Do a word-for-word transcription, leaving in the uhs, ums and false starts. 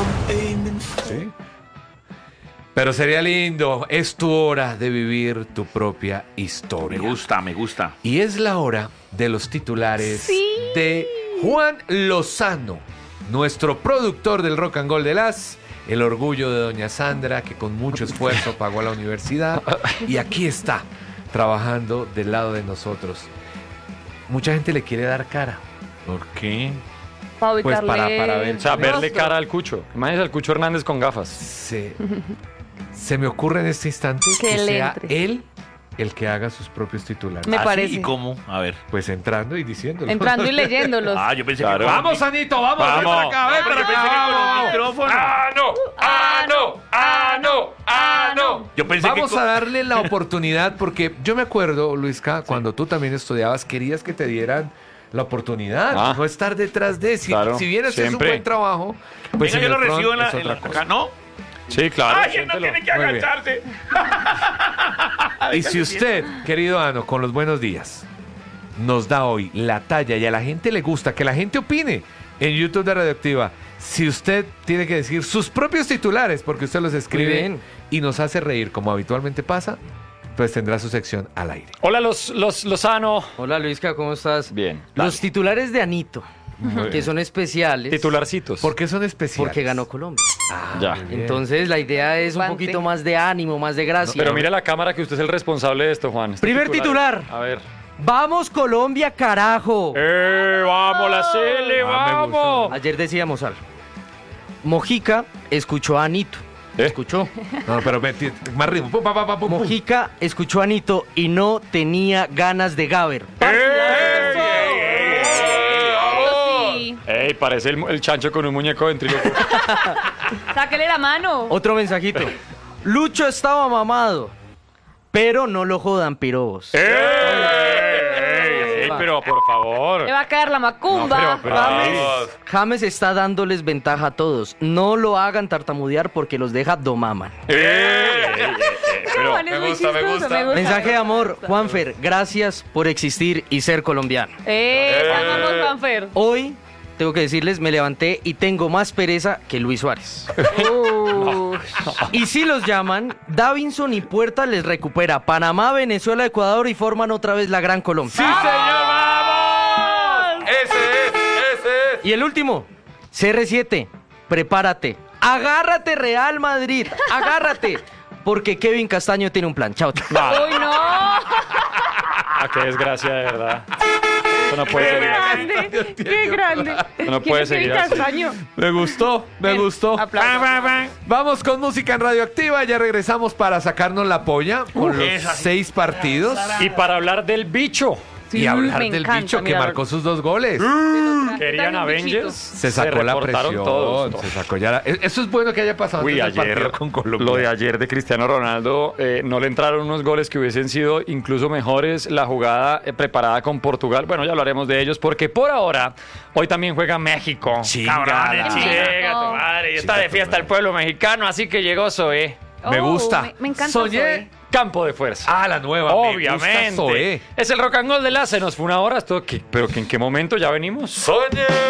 ¿Sí? Pero sería lindo, es tu hora de vivir tu propia historia. Me gusta, me gusta. Y es la hora de los titulares Sí. de Juan Lozano, nuestro productor del Rock and Roll de las, el orgullo de doña Sandra, que con mucho esfuerzo pagó a la universidad, y aquí está, trabajando del lado de nosotros. Mucha gente le quiere dar cara. ¿Por qué? Para Pues ubicarle para- para ver. O sea, verle rostro. cara al Cucho. Imagínese al Cucho Hernández con gafas. Se, se me ocurre en este instante Que que él sea entre. él el que haga sus propios titulares. Me ¿Ah, sí? parece. ¿Y cómo? A ver. Pues entrando y diciéndolo. Entrando y leyéndolos. Ah, yo pensé Claro. que... Vamos, Anito, vamos, ven Vamos. para acá, ven Ah, para yo pensé acá, que vamos, con el vamos. micrófono. ¡Ah, no! ¡Ah, no! ¡Ah, no! ¡Ah, no! Yo pensé Vamos que con- a darle la oportunidad, porque yo me acuerdo, Luisca, cuando tú también estudiabas, querías que te dieran la oportunidad, Ah. no estar detrás de. Si, Claro, si bien haces un siempre. buen trabajo, pues Venga, en yo el lo front recibo en la... es en otra la- cosa. acá, ¿no? Sí, claro. ¡Ay, él no siéntelo. tiene que Muy bien. agacharse! Y si usted, querido Ano, con los buenos días, nos da hoy la talla y a la gente le gusta, que la gente opine en YouTube de Radioactiva, si usted tiene que decir sus propios titulares, porque usted los escribe bien. y nos hace reír como habitualmente pasa, pues tendrá su sección al aire. Hola, los, los Lozano. Hola Luisca, ¿cómo estás? Bien. Los titulares de Anito, que son especiales. Titularcitos. ¿Por qué son especiales? Porque ganó Colombia. Ah, Ya. muy bien. Entonces la idea es un Guante. poquito más de ánimo, más de gracia. Pero mire la cámara que usted es el responsable de esto, Juan. Este Primer titular. A ver. ¡Vamos Colombia, carajo! ¡Eh, vamos, la Cele, Ah, me vamos! gustó. Ayer decíamos algo. Mojica escuchó a Anito. ¿Eh? Escuchó. No, pero vete, más ritmo. Pum, pa, pa, pa, pum, pum. Mojica escuchó a Anito y no tenía ganas de Gaber. Sí. ¡Ey, parece el, el chancho con un muñeco ventríloco! Sáquele la mano. Otro mensajito. Lucho estaba mamado, pero no lo jodan pirobos. ¡Ey, ey, ey, pero por favor! Le va a caer la macumba. No, pero- pero- James, James está dándoles ventaja a todos. No lo hagan tartamudear porque los deja domaman. ¡Ey, ey, ey, ey, pero- Juan es me muy gusta, me chistoso, gusta. Mensaje de amor, Juanfer, gracias por existir y ser colombiano. Eh, vamos, Juanfer. Hoy, tengo que decirles, me levanté y tengo más pereza que Luis Suárez. Uh, Y si los llaman, Davinson y Puerta les recupera Panamá, Venezuela, Ecuador y forman otra vez la Gran Colombia. ¡Sí, señor! ¡Vamos! Ese es, ese es. Y el último, C R siete, prepárate. Agárrate, Real Madrid, agárrate. Porque Kevin Castaño tiene un plan. Chao, chao. ¡Uy, no! Ah, qué desgracia, de verdad. Esto no puede ¡Qué seguir así. grande! ¡Qué grande! No ¿Quién puede es Kevin seguir así. Castaño? Me gustó, me Ven, gustó. aplauda. Vamos con música en Radioactiva. Ya regresamos para sacarnos la polla con los esa sí. seis partidos Y para hablar del bicho, Sí, y hablar me del encanta bicho que mirar- marcó sus dos goles. querían Dale un bichito. Avengers, Se sacó la reportaron presión. todos. Se sacó ya la- Eso es bueno que haya pasado Uy, antes del ayer, partido con Colombia. lo de ayer de Cristiano Ronaldo, eh, no le entraron unos goles que hubiesen sido incluso mejores. La jugada eh, preparada con Portugal, bueno, ya hablaremos de ellos, porque por ahora, hoy también juega México. Chingada. Cabrones, México. chinga tu madre. Y está de fiesta el pueblo mexicano, así que llegó Zoé. Me Oh, gusta. Me, me encanta. Soñé. Zoe. Campo de fuerza. Ah, la nueva. Me gusta Obviamente. Zoé. Es el rock and roll de la, se nos fue una hora. Esto, ¿qué? ¿Pero que en qué momento ya venimos? Soñé.